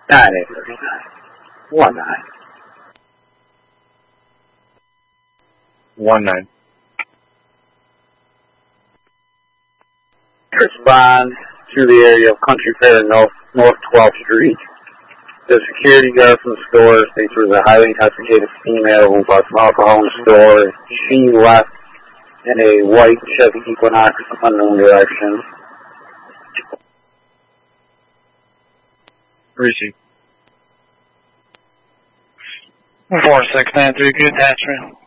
9 acres. 19. 19. Respond to the area of Country Fair North 12th Street. The security guard from the store states there was a highly intoxicated female who bought some alcohol in the store. She left in a white Chevy Equinox unknown direction. Receive. 4693, good attachment.